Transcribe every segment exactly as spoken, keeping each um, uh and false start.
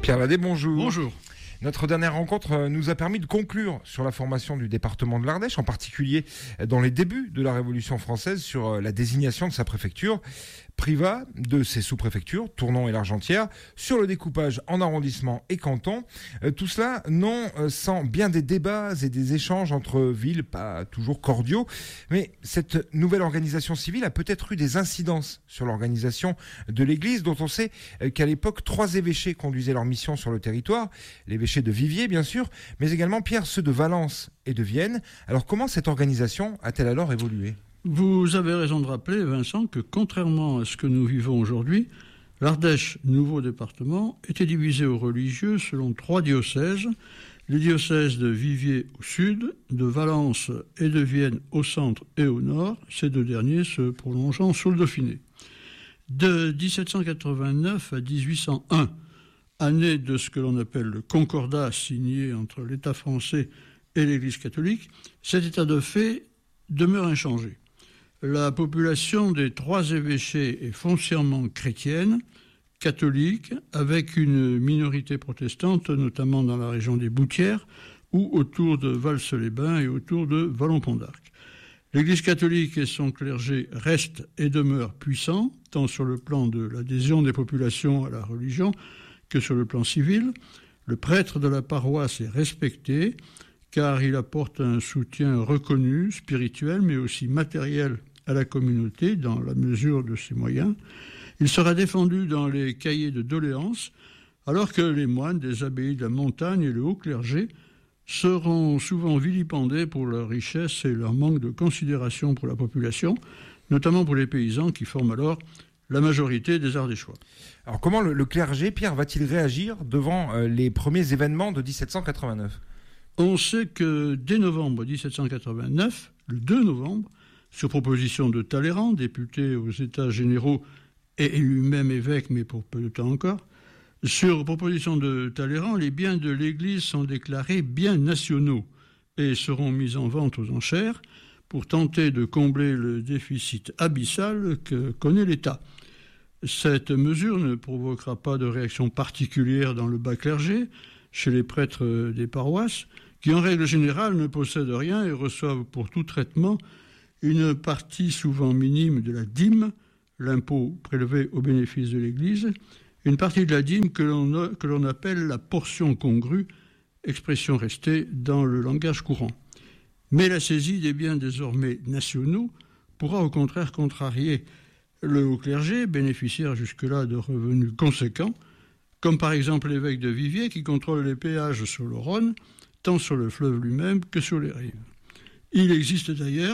Pierre Ladet, bonjour. Bonjour. Notre dernière rencontre nous a permis de conclure sur la formation du département de l'Ardèche, en particulier dans les débuts de la Révolution française, sur la désignation de sa préfecture, Privas, de ses sous-préfectures, Tournon et l'Argentière, sur le découpage en arrondissements et cantons. Tout cela non sans bien des débats et des échanges entre villes, pas toujours cordiaux. Mais cette nouvelle organisation civile a peut-être eu des incidences sur l'organisation de l'Église, dont on sait qu'à l'époque, trois évêchés conduisaient leur mission sur le territoire. L'évêché de Viviers, bien sûr, mais également, Pierre, ceux de Valence et de Vienne. Alors, comment cette organisation a-t-elle alors évolué ? Vous avez raison de rappeler, Vincent, que contrairement à ce que nous vivons aujourd'hui, l'Ardèche, nouveau département, était divisé aux religieux selon trois diocèses. Les diocèses de Viviers au sud, de Valence et de Vienne au centre et au nord, ces deux derniers se prolongeant sous le Dauphiné. De dix-sept cent quatre-vingt-neuf à dix-huit cent un, année de ce que l'on appelle le concordat signé entre l'État français et l'Église catholique, cet état de fait demeure inchangé. La population des trois évêchés est foncièrement chrétienne, catholique, avec une minorité protestante, notamment dans la région des Boutières ou autour de Vals-les-Bains et autour de Vallon-Pont d'Arc. L'Église catholique et son clergé restent et demeurent puissants, tant sur le plan de l'adhésion des populations à la religion que sur le plan civil. Le prêtre de la paroisse est respecté, car il apporte un soutien reconnu, spirituel, mais aussi matériel à la communauté, dans la mesure de ses moyens. Il sera défendu dans les cahiers de doléances, alors que les moines des abbayes de la montagne et le haut clergé seront souvent vilipendés pour leur richesse et leur manque de considération pour la population, notamment pour les paysans qui forment alors la majorité des Ardéchois. Alors comment le, le clergé, Pierre, va-t-il réagir devant euh, les premiers événements de dix-sept cent quatre-vingt-neuf ? On sait que dès novembre dix-sept cent quatre-vingt-neuf, le deux novembre, sur proposition de Talleyrand, député aux États généraux et élu même évêque, mais pour peu de temps encore, sur proposition de Talleyrand, les biens de l'Église sont déclarés biens nationaux et seront mis en vente aux enchères pour tenter de combler le déficit abyssal que connaît l'État. Cette mesure ne provoquera pas de réaction particulière dans le bas clergé, chez les prêtres des paroisses, qui en règle générale ne possèdent rien et reçoivent pour tout traitement une partie souvent minime de la dîme, l'impôt prélevé au bénéfice de l'Église, une partie de la dîme que l'on, que l'on appelle la portion congrue, expression restée dans le langage courant. Mais la saisie des biens désormais nationaux pourra au contraire contrarier le haut clergé, bénéficiaire jusque-là de revenus conséquents, comme par exemple l'évêque de Viviers qui contrôle les péages sur le Rhône, tant sur le fleuve lui-même que sur les rives. Il existe d'ailleurs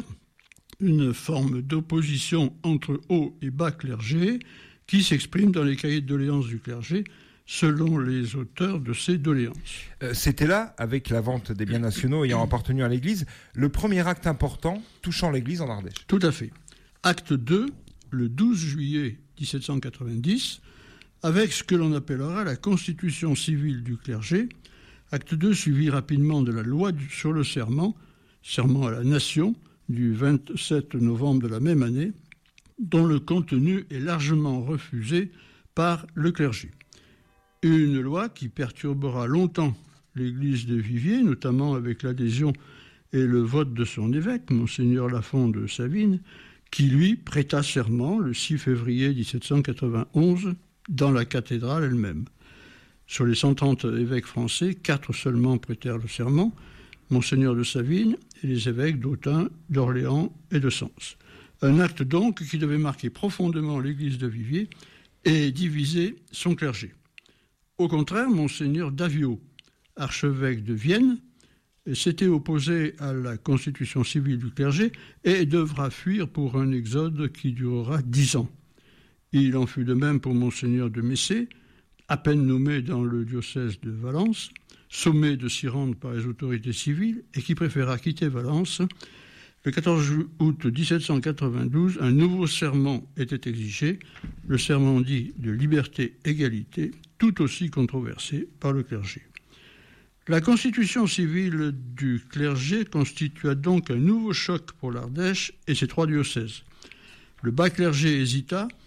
une forme d'opposition entre haut et bas clergé qui s'exprime dans les cahiers de doléances du clergé selon les auteurs de ces doléances. Euh, c'était là, avec la vente des biens nationaux ayant appartenu à l'Église, le premier acte important touchant l'Église en Ardèche. Tout à fait. Acte deux, le douze juillet dix-sept cent quatre-vingt-dix, avec ce que l'on appellera la constitution civile du clergé. Acte deux suivi rapidement de la loi du, sur le serment, serment à la nation, du vingt-sept novembre de la même année, dont le contenu est largement refusé par le clergé. Une loi qui perturbera longtemps l'église de Viviers, notamment avec l'adhésion et le vote de son évêque, Monseigneur Lafond de Savines, qui lui prêta serment le six février dix-sept cent quatre-vingt-onze dans la cathédrale elle-même. Sur les cent trente évêques français, quatre seulement prêtèrent le serment, Monseigneur de Savines et les évêques d'Autun, d'Orléans et de Sens. Un acte donc qui devait marquer profondément l'église de Viviers et diviser son clergé. Au contraire, Monseigneur Daviau, archevêque de Vienne, s'était opposé à la constitution civile du clergé et devra fuir pour un exode qui durera dix ans. Il en fut de même pour Monseigneur de Messé, à peine nommé dans le diocèse de Valence, sommé de s'y rendre par les autorités civiles et qui préféra quitter Valence. Le quatorze août dix-sept cent quatre-vingt-douze, un nouveau serment était exigé, le serment dit de liberté-égalité, tout aussi controversé par le clergé. La constitution civile du clergé constitua donc un nouveau choc pour l'Ardèche et ses trois diocèses. Le bas clergé hésita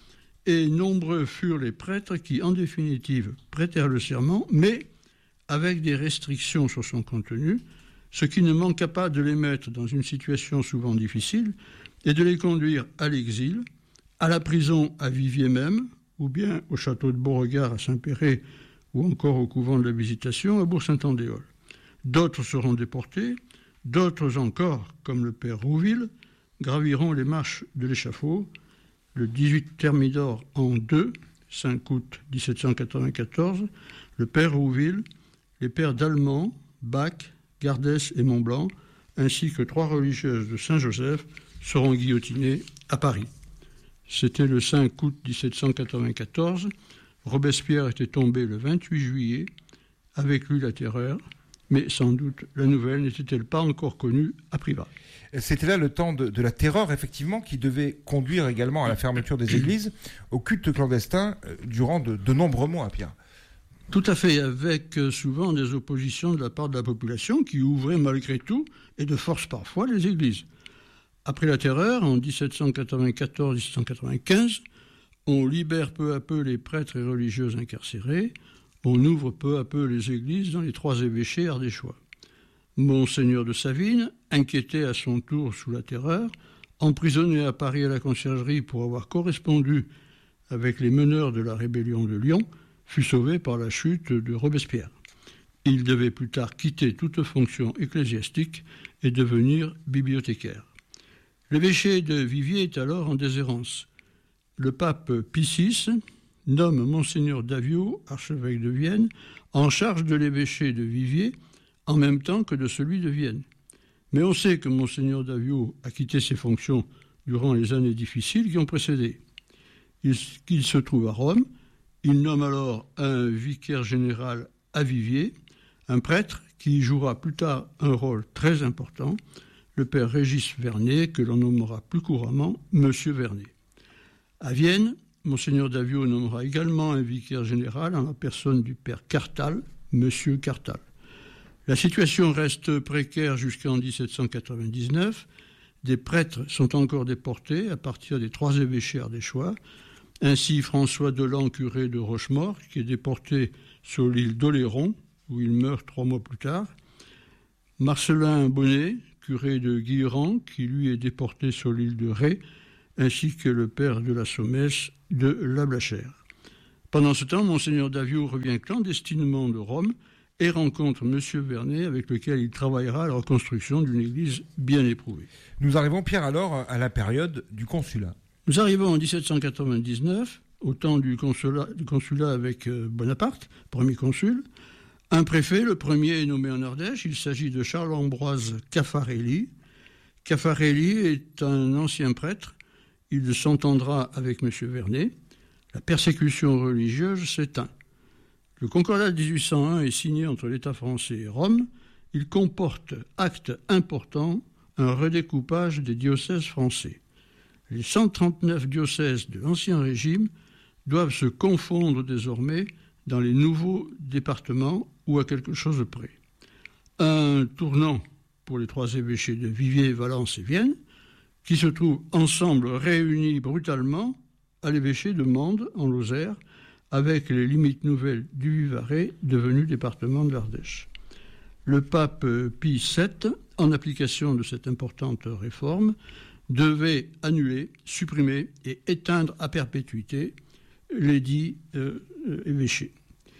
et nombreux furent les prêtres qui, en définitive, prêtèrent le serment, mais avec des restrictions sur son contenu, ce qui ne manqua pas de les mettre dans une situation souvent difficile et de les conduire à l'exil, à la prison à Viviers même, ou bien au château de Beauregard à Saint-Péray, ou encore au couvent de la Visitation à Bourg-Saint-Andéol. D'autres seront déportés, d'autres encore, comme le père Rouville, graviront les marches de l'échafaud. Le dix-huit Thermidor en deux, cinq août dix-sept cent quatre-vingt-quatorze, le père Rouville, les pères d'Allemand, Bach, Gardès et Montblanc, ainsi que trois religieuses de Saint-Joseph, seront guillotinés à Paris. C'était le cinq août dix-sept cent quatre-vingt-quatorze. Robespierre était tombé le vingt-huit juillet, avec lui la terreur, mais sans doute la nouvelle n'était-elle pas encore connue à Privas. C'était là le temps de, de la terreur, effectivement, qui devait conduire également à la fermeture des églises, au culte clandestin euh, durant de, de nombreux mois, Pierre. Tout à fait, avec euh, souvent des oppositions de la part de la population qui ouvrait malgré tout, et de force parfois, les églises. Après la terreur, en dix-sept cent quatre-vingt-quatorze dix-sept cent quatre-vingt-quinze, on libère peu à peu les prêtres et religieuses incarcérés, on ouvre peu à peu les églises dans les trois évêchés ardéchois. Monseigneur de Savines, inquiété à son tour sous la terreur, emprisonné à Paris à la conciergerie pour avoir correspondu avec les meneurs de la rébellion de Lyon, fut sauvé par la chute de Robespierre. Il devait plus tard quitter toute fonction ecclésiastique et devenir bibliothécaire. L'évêché de Viviers est alors en déshérence. Le pape Pie six nomme Monseigneur Daviaux, archevêque de Vienne, en charge de l'évêché de Viviers, en même temps que de celui de Vienne. Mais on sait que Monseigneur Daviaux a quitté ses fonctions durant les années difficiles qui ont précédé. Il, il se trouve à Rome, il nomme alors un vicaire général à Viviers, un prêtre qui jouera plus tard un rôle très important, le père Régis Vernet, que l'on nommera plus couramment Monsieur Vernet. À Vienne, Monseigneur Daviaux nommera également un vicaire général en la personne du père Cartal, Monsieur Cartal. La situation reste précaire jusqu'en dix-sept cent quatre-vingt-dix-neuf. Des prêtres sont encore déportés à partir des trois évêchés ardéchois. Ainsi, François Delan, curé de Rochemaure, qui est déporté sur l'île d'Oléron, où il meurt trois mois plus tard. Marcelin Bonnet, curé de Guilherand, qui lui est déporté sur l'île de Ré, ainsi que le père de la Sommesse de La Blachère. Pendant ce temps, Monseigneur Daviaux revient clandestinement de Rome et rencontre M. Vernet, avec lequel il travaillera à la reconstruction d'une église bien éprouvée. Nous arrivons, Pierre, alors à la période du consulat. Nous arrivons en dix-sept cent quatre-vingt-dix-neuf, au temps du consulat, du consulat avec Bonaparte, premier consul. Un préfet, le premier, est nommé en Ardèche. Il s'agit de Charles-Ambroise Caffarelli. Caffarelli est un ancien prêtre. Il s'entendra avec M. Vernet. La persécution religieuse s'éteint. Le Concordat de dix-huit cent un est signé entre l'État français et Rome. Il comporte, acte important, un redécoupage des diocèses français. Les cent trente-neuf diocèses de l'Ancien Régime doivent se confondre désormais dans les nouveaux départements ou à quelque chose près. Un tournant pour les trois évêchés de Viviers, Valence et Vienne, qui se trouvent ensemble réunis brutalement à l'évêché de Mende, en Lozère, avec les limites nouvelles du Vivarais, devenu département de l'Ardèche. Le pape Pie sept, en application de cette importante réforme, devait annuler, supprimer et éteindre à perpétuité les dits euh, évêchés.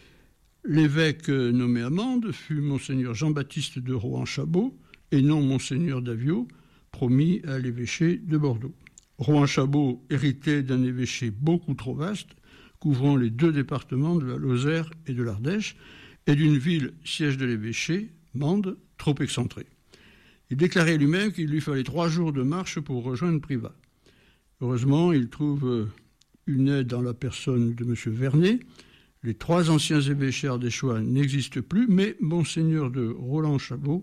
L'évêque nommé à Mende fut Monseigneur Jean-Baptiste de Rohan-Chabot et non Monseigneur Daviaux, promis à l'évêché de Bordeaux. Rohan-Chabot héritait d'un évêché beaucoup trop vaste, couvrant les deux départements de la Lozère et de l'Ardèche, et d'une ville siège de l'évêché, Mende, trop excentrée. Il déclarait lui-même qu'il lui fallait trois jours de marche pour rejoindre Privas. Heureusement, il trouve une aide dans la personne de M. Vernet. Les trois anciens évêchés ardéchois n'existent plus, mais Monseigneur de Rohan-Chabot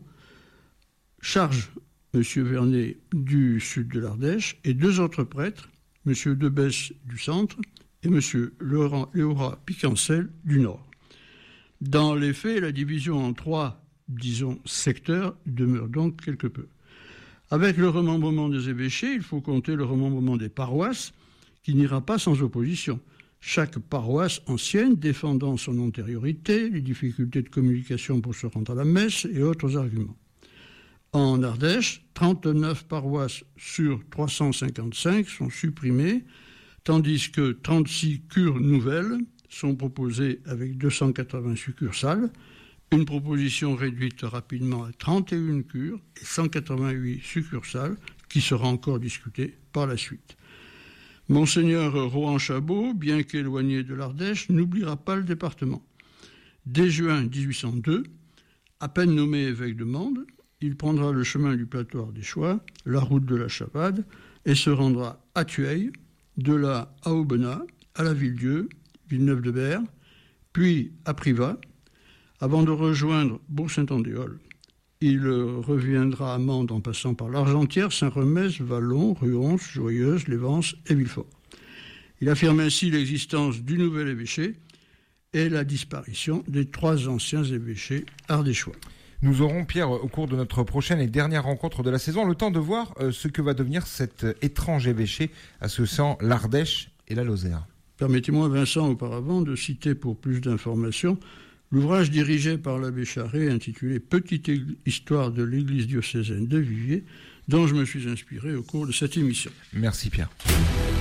charge M. Vernet du sud de l'Ardèche et deux autres prêtres, M. Debesse du centre et M. Léorat Picancel du nord. Dans les faits, la division en trois, disons, secteurs demeure donc quelque peu. Avec le remembrement des évêchés, il faut compter le remembrement des paroisses, qui n'ira pas sans opposition. Chaque paroisse ancienne défendant son antériorité, les difficultés de communication pour se rendre à la messe et autres arguments. En Ardèche, trente-neuf paroisses sur trois cent cinquante-cinq sont supprimées, tandis que trente-six cures nouvelles sont proposées avec deux cent quatre-vingts succursales, une proposition réduite rapidement à trente et une cures et cent quatre-vingt-huit succursales qui sera encore discutée par la suite. Monseigneur Rohan Chabot, bien qu'éloigné de l'Ardèche, n'oubliera pas le département. Dès juin dix-huit cent deux, à peine nommé évêque de Mende, il prendra le chemin du plateau ardéchois, la route de la Chavade, et se rendra à Thueil, de là à Aubenas, à la Villedieu, Villeneuve-de-Berg, puis à Privas, avant de rejoindre Bourg-Saint-Andéol. Il reviendra à Mende en passant par l'Argentière, Saint-Remès, Vallon, Ruons, Joyeuse, Lévance et Villefort. Il affirme ainsi l'existence du nouvel évêché et la disparition des trois anciens évêchés ardéchois. Nous aurons, Pierre, au cours de notre prochaine et dernière rencontre de la saison, le temps de voir ce que va devenir cet étrange évêché associant l'Ardèche et la Lozère. Permettez-moi, Vincent, auparavant, de citer pour plus d'informations l'ouvrage dirigé par l'abbé Charret intitulé « Petite histoire de l'église diocésaine de Viviers » dont je me suis inspiré au cours de cette émission. Merci Pierre.